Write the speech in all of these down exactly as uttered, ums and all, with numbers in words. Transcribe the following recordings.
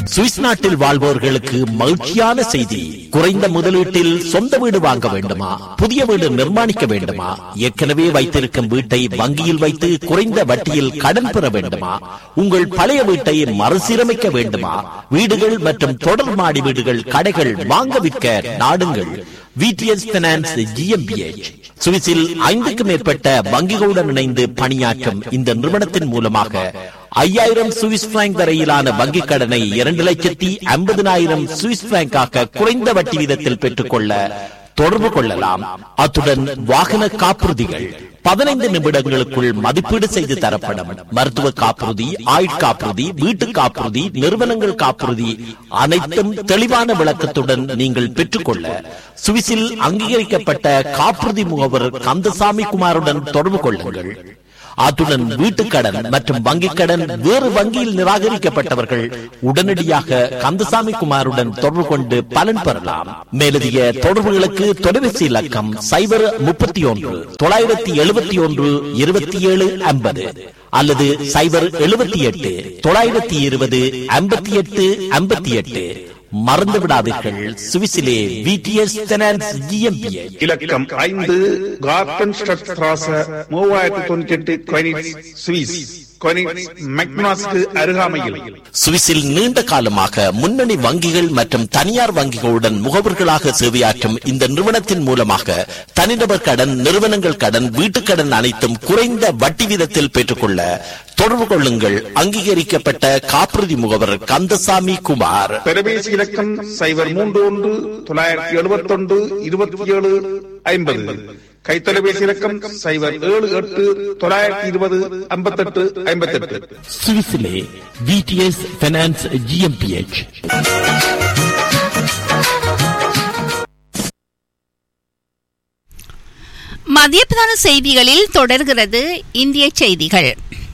Swiss நாட்டில் வாழ்வோர்களுக்கு மகிழ்ச்சியான செய்தி. குறைந்த முதலீட்டில் சொந்த வீடு வாங்க வேண்டுமா? புதிய வீடு நிர்மாணிக்க வேண்டுமா? ஏற்கனவே வைத்திருக்கும் வீட்டை வங்கியில் வைத்து குறைந்த வட்டியில் கடன் பெற வேண்டுமா? உங்கள் பழைய வீட்டை மறுசீரமைக்க வேண்டுமா? வீடுகள் மற்றும் தொடர் மாடி வீடுகள், கடைகள் வாங்க விற்க நாடுங்கள் விடிஎஸ் பைனான்ஸ் ஜிஎம்பிஎச். சுவிஸில் ஐந்துக்கும் மேற்பட்ட வங்கிகளுடன் இணைந்து பணியாற்றும் இந்த நிறுவனத்தின் மூலமாக ஐயாயிரம் சுவிஸ் பிராங்க் வரையிலான வங்கிக் கடனை இரண்டு லட்சத்தி ஐம்பதினாயிரம் சுவிஸ் பிராங்காக குறைந்த வட்டி வீதத்தில் பெற்றுக்கொள்ள தொடர்பு கொள்ளலாம். அத்துடன் வாகன காப்புறுதிகள் பதினைந்து நிமிடங்களுக்குள் மதிப்பீடு செய்து தரப்படும். மருத்துவ காப்புறுதி, ஆயுட்காப்புறுதி, வீட்டு காப்புறுதி, நிறுவனங்கள் காப்புறுதி அனைத்தும் தெளிவான விளக்கத்துடன் நீங்கள் பெற்றுக்கொள்ள சுவிஸில் அங்கீகரிக்கப்பட்ட காப்புறுதி முகவர் கந்தசாமி குமாருடன் தொடர்பு கொள்ளுங்கள். அத்துடன் வீட்டுக்கடன் மற்றும் வங்கிக் கடன் வேறு வங்கியில் நிராகரிக்கப்பட்டவர்கள் உடனடியாக கந்தசாமி குமாருடன் தொடர்பு கொண்டு பலன் பெறலாம். மேலதிக தொடர்புகளுக்கு தொலைபேசி இலக்கம் சைபர் முப்பத்தி ஒன்று தொள்ளாயிரத்தி எழுபத்தி ஒன்று இருபத்தி ஏழு ஐம்பது அல்லது சைபர் எழுபத்தி எட்டு தொள்ளாயிரத்தி இருபது ஐம்பத்தி எட்டு ஐம்பத்தி எட்டு. மறந்து விடாதீர்கள், சுவிஸிலே விடிஎஸ் பைனான்ஸ் ஜிஎம்பிஎச். இலக்கம் ஐந்து கார்டன் ஸ்ட்ராச மூவாயிரத்தி தொண்ணூத்தி எட்டு கொனிட்ஸ் சுவிஸ். சுவிஸில் நீண்ட காலமாக முன்னணி வங்கிகள் மற்றும் தனியார் வங்கிகளுடன் முகவர்களாக சேவையாற்றும் இந்த நிறுவனத்தின் மூலமாக தனிநபர் கடன், நிறுவனங்கள் கடன், வீட்டுக் கடன் அனைத்தும் குறைந்த வட்டி வீதத்தில் பெற்றுக்கொள்ள தொடர்பு கொள்ளுங்கள். அங்கீகரிக்கப்பட்ட காப்புறுதி முகவர் கந்தசாமி குமார். தொலைபேசி இலக்கம் சைபர் மூன்று ஒன்று தொள்ளாயிரத்தி எழுபத்தி ஒன்று இருபத்தி ஏழு ஐம்பது. கைத்தொலைபேசி இலக்கம் சைபர் ஏழு எட்டு தொள்ளாயிரத்தி இருபது ஐம்பத்தி எட்டு ஐம்பத்தி எட்டு. சுவிஸிலே விடிஎஸ் பைனான்ஸ் ஜிஎம்பிஎச். மத்திய பிரதான செய்திகளில் தொடர்கிறது இந்திய செய்திகள்.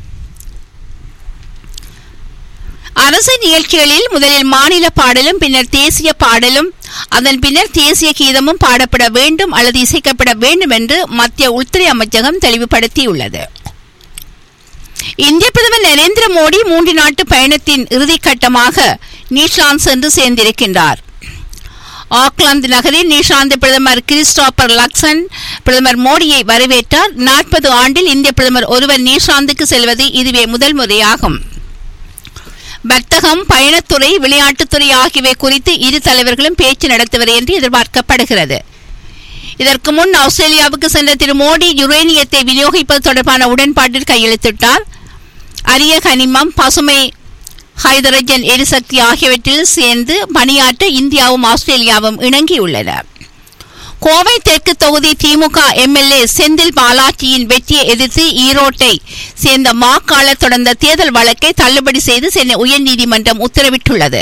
அரசு நிகழ்ச்சிகளில் முதலில் மாநில பாடலும் பின்னர் தேசிய பாடலும் அதன் பின்னர் தேசிய கீதமும் பாடப்பட வேண்டும் அல்லது இசைக்கப்பட வேண்டும் என்று மத்திய உள்துறை அமைச்சகம் தெளிவுபடுத்தியுள்ளது. இந்திய பிரதமர் நரேந்திர மோடி மூன்று நாட்டு பயணத்தின் இறுதிக்கட்டமாக நியூசிலாந்து சென்று சேர்ந்திருக்கின்றார். ஆக்லாந்து நகரில் நியூசிலாந்து பிரதமர் கிறிஸ்டோபர் லக்சன் பிரதமர் மோடியை வரவேற்றார். நாற்பது ஆண்டில் இந்திய பிரதமர் ஒருவர் நியூசிலாந்துக்கு செல்வது இதுவே முதல் முறையாகும். வர்த்தகம், பயணத்துறை, விளையாட்டுத்துறை ஆகியவை குறித்து இரு தலைவர்களும் பேச்சு நடத்துவர் என்று எதிர்பார்க்கப்படுகிறது. இதற்கு முன் ஆஸ்திரேலியாவுக்கு சென்ற திரு மோடி யுரேனியத்தை விநியோகிப்பது தொடர்பான உடன்பாட்டில் கையெழுத்திட்டார். அரிய கனிமம், பசுமை ஹைட்ரஜன் எரிசக்தி ஆகியவற்றில் சேர்ந்து பணியாற்ற இந்தியாவும் ஆஸ்திரேலியாவும் இணங்கியுள்ளன. கோவை தெற்கு தொகுதி திமுக எம்எல்ஏ செந்தில் பாலாஜியின் வெற்றியை எதிர்த்து ஈரோட்டை சேர்ந்த வாக்காளர் தொடர்ந்த தேர்தல் வழக்கை தள்ளுபடி செய்து சென்னை உயர்நீதிமன்றம் உத்தரவிட்டுள்ளது.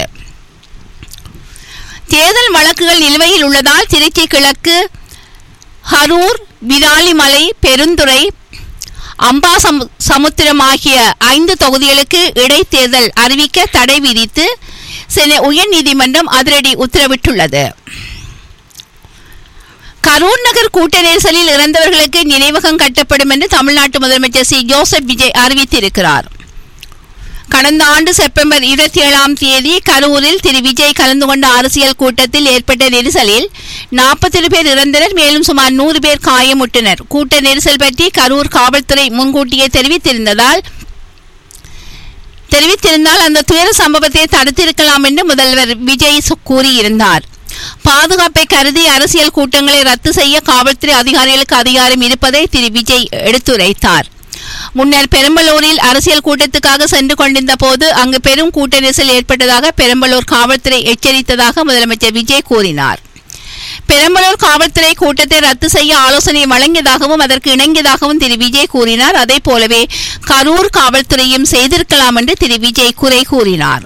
தேர்தல் வழக்குகள் நிலுவையில் உள்ளதால் திருச்சி கிழக்கு, ஹரூர், விராலிமலை, பெருந்துறை, அம்பா சமுத்திரம் ஆகிய ஐந்து தொகுதிகளுக்கு இடைத்தேர்தல் அறிவிக்க தடை விதித்து சென்னை உயர்நீதிமன்றம் அதிரடி உத்தரவிட்டுள்ளது. கரூர் நகர் கூட்ட நெரிசலில் இறந்தவர்களுக்கு நினைவகம் கட்டப்படும் என்று தமிழ்நாட்டு முதலமைச்சர் சி ஜோசப் விஜய் அறிவித்திருக்கிறார். கடந்த ஆண்டு செப்டம்பர் இருபத்தி ஏழாம் தேதி கரூரில் திரு விஜய் கலந்து கொண்ட அரசியல் கூட்டத்தில் ஏற்பட்ட நெரிசலில் நாற்பத்தி பேர் இறந்தனர். மேலும் சுமார் நூறு பேர் காயமுற்றனர். கூட்ட நெரிசல் பற்றி கரூர் காவல்துறை முன்கூட்டியே தெரிவித்திருந்ததால் தெரிவித்திருந்தால் அந்த துயர சம்பவத்தை தடுத்திருக்கலாம் என்று முதல்வர் விஜய் கூறியிருந்தார். பாதுகாப்பை கருதி அரசியல் கூட்டங்களை ரத்து செய்ய காவல்துறை அதிகாரிகளுக்கு அதிகாரம் இருப்பதை திரு விஜய் எடுத்துரைத்தார். முன்னர் பெரம்பலூரில் அரசியல் கூட்டத்துக்காக சென்று கொண்டிருந்த போது அங்கு பெரும் கூட்ட நெரிசல் ஏற்பட்டதாக பெரம்பலூர் காவல்துறை எச்சரித்ததாக முதலமைச்சர் விஜய் கூறினார். பெரம்பலூர் காவல்துறை கூட்டத்தை ரத்து செய்ய ஆலோசனை வழங்கியதாகவும் அதற்கு இணங்கியதாகவும் திரு விஜய் கூறினார். அதே போலவே கரூர் காவல்துறையும் செய்திருக்கலாம் என்று திரு விஜய் குறை கூறினார்.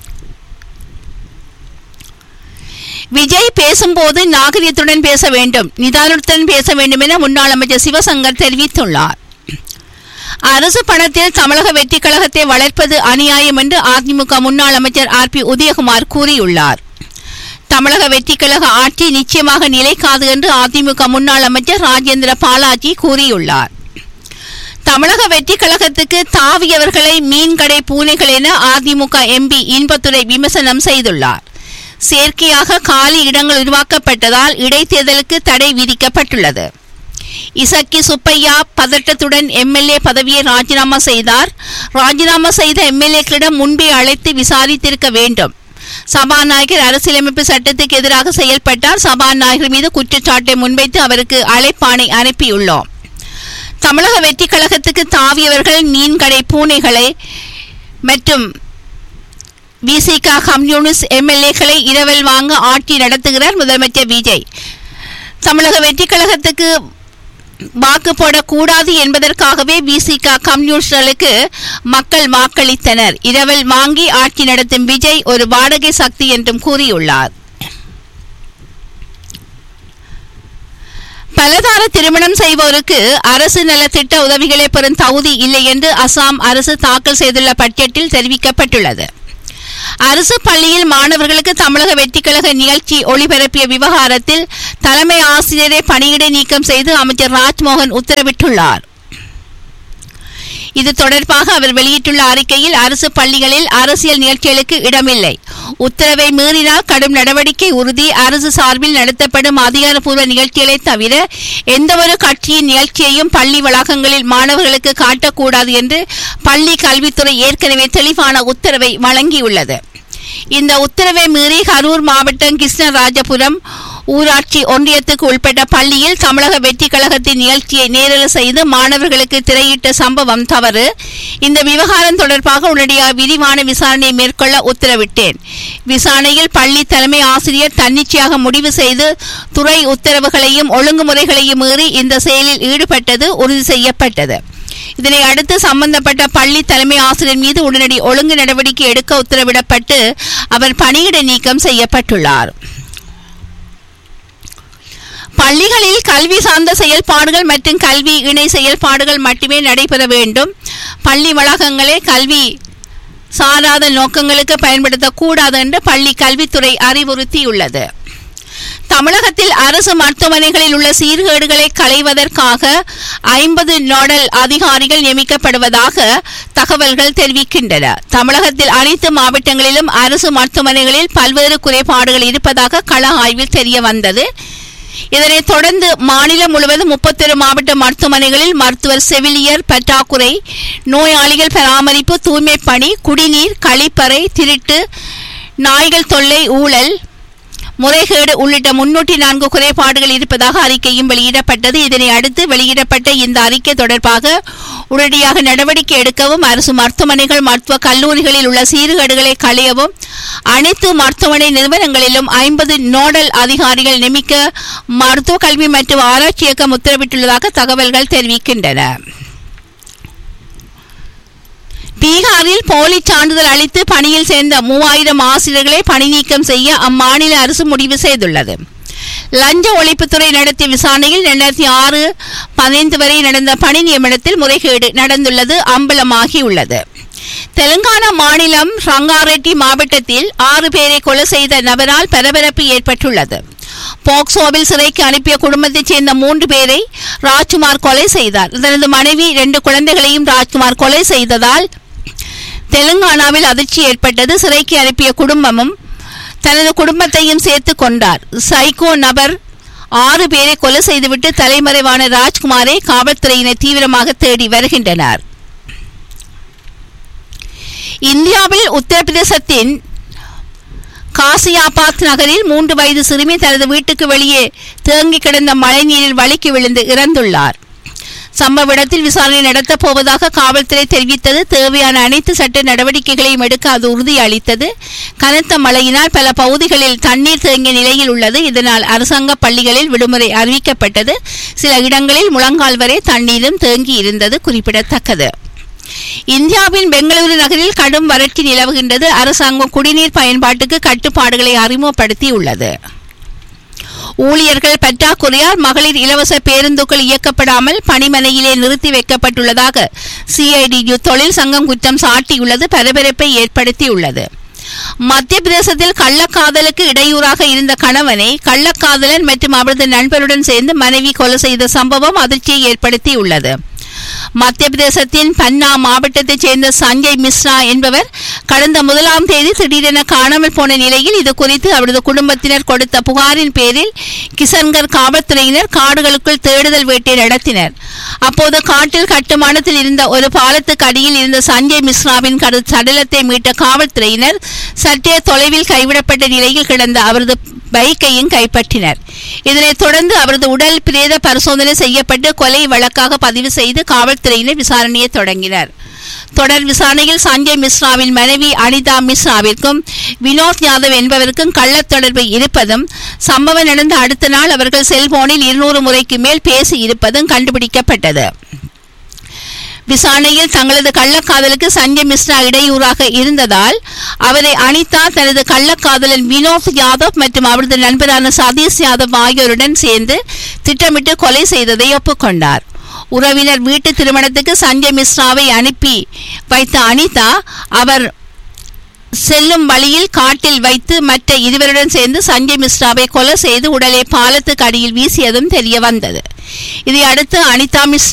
விஜய் பேசும்போது நாகரிகத்துடன் பேச வேண்டும், நிதானத்துடன் பேச வேண்டும் என முன்னாள் அமைச்சர் சிவசங்கர் தெரிவித்துள்ளார். அரசு பணத்தில் தமிழக வெற்றி கழகத்தை வளர்ப்பது அநியாயம் என்று அதிமுக முன்னாள் அமைச்சர் ஆர் பி உதயகுமார் கூறியுள்ளார். தமிழக வெற்றி கழக ஆட்சி நிச்சயமாக நிலைக்காது என்று அதிமுக முன்னாள் அமைச்சர் ராஜேந்திர பாலாஜி கூறியுள்ளார். தமிழக வெற்றி கழகத்துக்கு தாவியவர்களை மீன்கடை பூனைகள் என அதிமுக எம்பி இன்பத்துரை விமர்சனம் செய்துள்ளார். செயற்கையாக காலி இடங்கள் உருவாக்கப்பட்டதால் இடைத்தேர்தலுக்கு தடை விதிக்கப்பட்டுள்ளது. இசக்கி சுப்பையா பதட்டத்துடன் எம்எல்ஏ பதவியை ராஜினாமா செய்தார். ராஜினாமா செய்த எம்எல்ஏக்களிடம் முன்பே அழைத்து விசாரித்திருக்க வேண்டும். சபாநாயகர் அரசியலமைப்பு சட்டத்துக்கு எதிராக செயல்பட்டார். சபாநாயகர் மீது குற்றச்சாட்டை முன்வைத்து அவருக்கு அழைப்பாணை அனுப்பியுள்ளோம். தமிழக வெற்றி கழகத்துக்கு தாவியவர்கள் மீன்கடை பூனைகளை மற்றும் விசிக கம்யூனிஸ்ட் எம்எல்ஏக்களை இரவல் வாங்க ஆட்சி நடத்துகிறார் முதலமைச்சர் விஜய். தமிழக வெற்றி கழகத்துக்கு வாக்கு போடக்கூடாது என்பதற்காகவே விசிக கம்யூனிஸ்டுகளுக்கு மக்கள் வாக்களித்தனர். இரவல் வாங்கி ஆட்சி நடத்தும் விஜய் ஒரு வாடகை சக்தி என்றும் கூறியுள்ளார். பலதார திருமணம் செய்வோருக்கு அரசு நலத்திட்ட உதவிகளை பெறும் தகுதி இல்லை என்று அசாம் அரசு தாக்கல் செய்துள்ள பட்ஜெட்டில் தெரிவிக்கப்பட்டுள்ளது. அரசு பள்ளியில் மாணவர்களுக்கு தமிழக வெற்றிக்கழக நிகழ்ச்சி ஒளிபரப்பிய விவகாரத்தில் தலைமை ஆசிரியரை பணியிடை நீக்கம் செய்து அமைச்சர் ராஜ்மோகன் உத்தரவிட்டுள்ளார். இது தொடர்பாக அவர் வெளியிட்டுள்ள அறிக்கையில் அரசு பள்ளிகளில் அரசியல் நிகழ்ச்சிகளுக்கு இடமில்லை. உத்தரவை மீறினால் கடும் நடவடிக்கை உறுதி. அரசு சார்பில் நடத்தப்படும் அதிகாரப்பூர்வ நிகழ்ச்சிகளை தவிர எந்தவொரு கட்சியின் நிகழ்ச்சியையும் பள்ளி வளாகங்களில் மாணவர்களுக்கு காட்டக்கூடாது என்று பள்ளி கல்வித்துறை ஏற்கனவே தெளிவான உத்தரவை வழங்கியுள்ளது. இந்த உத்தரவை மீறி கரூர் மாவட்டம் கிருஷ்ணராஜபுரம் ஊராட்சி ஒன்றியத்துக்கு உட்பட்ட பள்ளியில் தமிழக வெற்றி கழகத்தின் நிகழ்ச்சியை நேரலை செய்து மாணவர்களுக்கு திரையிட்ட சம்பவம் தவறு. இந்த விவகாரம் தொடர்பாக உடனடியாக விரிவான விசாரணையை மேற்கொள்ள உத்தரவிட்டேன். விசாரணையில் பள்ளி தலைமை ஆசிரியர் தன்னிச்சையாக முடிவு செய்து துறை உத்தரவுகளையும் ஒழுங்குமுறைகளையும் மீறி இந்த செயலில் ஈடுபட்டது உறுதி செய்யப்பட்டது. இதனை அடுத்து சம்பந்தப்பட்ட பள்ளி தலைமை ஆசிரியர் மீது உடனடி ஒழுங்கு நடவடிக்கை எடுக்க உத்தரவிடப்பட்டு அவர் பணியிடை நீக்கம் செய்யப்பட்டுள்ளார். பள்ளிகளில் கல்வி சார்ந்த செயல்பாடுகள் மற்றும் கல்வி இணை செயல்பாடுகள் மட்டுமே நடைபெற வேண்டும். பள்ளி வளாகங்களை கல்வி சாராத நோக்கங்களுக்கு பயன்படுத்தக்கூடாது என்று பள்ளி கல்வித்துறை அறிவுறுத்தியுள்ளது. தமிழகத்தில் அரசு மருத்துவமனைகளில் உள்ள சீர்கேடுகளை களைவதற்காக ஐம்பது நோடல் அதிகாரிகள் நியமிக்கப்படுவதாக தகவல்கள் தெரிவிக்கின்றன. தமிழகத்தில் அனைத்து மாவட்டங்களிலும் அரசு மருத்துவமனைகளில் பல்வேறு குறைபாடுகள் இருப்பதாக கள ஆய்வில் தெரிய வந்தது. இதனைத் தொடர்ந்து மாநிலம் முழுவதும் முப்பத்தொரு மாவட்ட மருத்துவமனைகளில் மருத்துவர் செவிலியர் பற்றாக்குறை, நோயாளிகள் பராமரிப்பு, தூய்மை பணி, குடிநீர், கழிப்பறை திருட்டு, நாய்கள் தொல்லை, ஊழல், முறைகேடு உள்ளிட்ட முன்னூற்றி நான்கு குறைபாடுகள் இருப்பதாக அறிக்கையும் வெளியிடப்பட்டது. இதனை அடுத்து வெளியிடப்பட்ட இந்த அறிக்கை தொடர்பாக உடனடியாக நடவடிக்கை எடுக்கவும், அரசு மருத்துவமனைகள் மருத்துவ கல்லூரிகளில் உள்ள சீர்கேடுகளை களையவும், அனைத்து மருத்துவமனை நிறுவனங்களிலும் ஐம்பது நோடல் அதிகாரிகள் நியமிக்க மருத்துவ கல்வி மற்றும் ஆராய்ச்சி இயக்கம் உத்தரவிட்டுள்ளதாக தகவல்கள் தெரிவிக்கின்றன. பீகாரில் போலி சான்றிதழ் அளித்து பணியில் சேர்ந்த மூவாயிரம் ஆசிரியர்களை பணி நீக்கம் செய்ய அம்மாநில அரசு முடிவு செய்துள்ளது. லஞ்ச ஒழிப்புத்துறை நடத்திய விசாரணையில் இரண்டாயிரத்தி ஆறு பதினைந்து வரை நடந்த பணி நியமனத்தில் முறைகேடு நடந்துள்ளது அம்பலமாகியுள்ளது. தெலுங்கானா மாநிலம் ரங்காரெட்டி மாவட்டத்தில் ஆறு பேரை கொலை செய்த நபரால் பரபரப்பு ஏற்பட்டுள்ளது. போக்சோவில் சிறைக்கு அனுப்பிய குடும்பத்தைச் சேர்ந்த மூன்று பேரை ராஜ்குமார் கொலை செய்தார். தனது மனைவி இரண்டு குழந்தைகளையும் ராஜ்குமார் கொலை செய்ததால் தெலுங்கானாவில் அதிர்ச்சி ஏற்பட்டது. சிறைக்கு அனுப்பிய குடும்பமும் தனது குடும்பத்தையும் சேர்த்துக் கொண்டார். சைக்கோ நபர் ஆறு பேரை கொலை செய்துவிட்டு தலைமறைவான ராஜ்குமாரை காவல்துறையினர் தீவிரமாக தேடி வருகின்றனர். இந்தியாவில் உத்தரப்பிரதேசத்தின் காசியாபாத் நகரில் மூன்று வயது சிறுமி தனது வீட்டுக்கு வெளியே தேங்கி கிடந்த மழைநீரில் வழுக்கி விழுந்து இறந்துள்ளார். சம்பவ இடத்தில் விசாரணை நடத்தப் போவதாக காவல்துறை தெரிவித்தது. தேவையான அனைத்து சட்ட நடவடிக்கைகளையும் எடுக்க அது உறுதியளித்தது. கனத்த மழையினால் பல பகுதிகளில் தண்ணீர் தேங்கிய நிலையில் உள்ளது. இதனால் அரசாங்க பள்ளிகளில் விடுமுறை அறிவிக்கப்பட்டது. சில இடங்களில் முழங்கால் வரை தண்ணீரும் தேங்கி இருந்தது குறிப்பிடத்தக்கது. இந்தியாவின் பெங்களூரு நகரில் கடும் வறட்சி நிலவுகின்றது. அரசாங்கம் குடிநீர் பயன்பாட்டுக்கு கட்டுப்பாடுகளை அறிமுகப்படுத்தியுள்ளது. ஊழியர்கள் பற்றாக்குறையால் மகளிர் இலவச பேருந்துகள் இயக்கப்படாமல் பணிமனையிலே நிறுத்தி வைக்கப்பட்டுள்ளதாக சிஐடியு தொழில் சங்கம் குற்றம் சாட்டியுள்ளது. பரபரப்பை ஏற்படுத்தியுள்ளது. மத்திய பிரதேசத்தில் கள்ளக்காதலுக்கு இடையூறாக இருந்த கணவனை கள்ளக்காதலன் மற்றும் அவரது நண்பருடன் சேர்ந்து மனைவி கொலை செய்த சம்பவம் அதிர்ச்சியை ஏற்படுத்தியுள்ளது. மத்திய பிரதேசத்தின் பன்னா மாவட்டத்தைச் சேர்ந்த சஞ்சய் மிஸ்ரா என்பவர் கடந்த முதலாம் தேதி திடீரென காணாமல் போன நிலையில் இது குறித்து அவரது குடும்பத்தினர் கொடுத்த புகாரின் பேரில் கிஷன்கர் காவல்துறையினர் காடுகளுக்குள் தேடுதல் வேட்டை நடத்தினர். அப்போது காட்டில் கட்டுமானத்தில் இருந்த ஒரு பாலத்துக்கு அடியில் இருந்த சஞ்சய் மிஸ்ராவின் சடலத்தை மீட்ட காவல்துறையினர் சற்றே தொலைவில் கைவிடப்பட்ட நிலையில் கிடந்த அவரது பைக்கையும் கைப்பற்றினர். இதனைத் தொடர்ந்து அவரது உடல் பிரேத பரிசோதனை செய்யப்பட்டு கொலை வழக்காக பதிவு செய்து காவல்துறையினர் விசாரணையை தொடங்கினர். தொடர் விசாரணையில் சஞ்சய் மிஸ்ராவின் மனைவி அனிதா மிஸ்ராவிற்கும் வினோத் யாதவ் என்பவருக்கும் கள்ளத் தொடர்பு இருப்பதும், சம்பவம் நடந்த அடுத்த நாள் அவர்கள் செல்போனில் இருநூறு முறைக்கு மேல் பேசி இருப்பதும் கண்டுபிடிக்கப்பட்டது. விசாரணையில் தங்களது கள்ளக்காதலுக்கு சஞ்சய் மிஸ்ரா இடையூறாக இருந்ததால் அவரை அனிதா தனது கள்ளக்காதலன் வினோத் யாதவ் மற்றும் அவரது நண்பரான சதீஷ் யாதவ் ஆகியோருடன் சேர்ந்து திட்டமிட்டு கொலை செய்ததை ஒப்புக்கொண்டார். உறவினர் வீட்டு திருமணத்துக்கு சஞ்சய் மிஸ்ராவை அனுப்பி வைத்த அனிதா அவர் செல்லும் வழியில் காட்டில் வைத்து மற்ற இருவருடன் சேர்ந்து சஞ்சய் மிஸ்ராவை கொலை செய்து உடலை பாலத்துக்கு அடியில் வீசியதும் தெரிய வந்தது. இதையடுத்து அனிதா மிஸ்ரா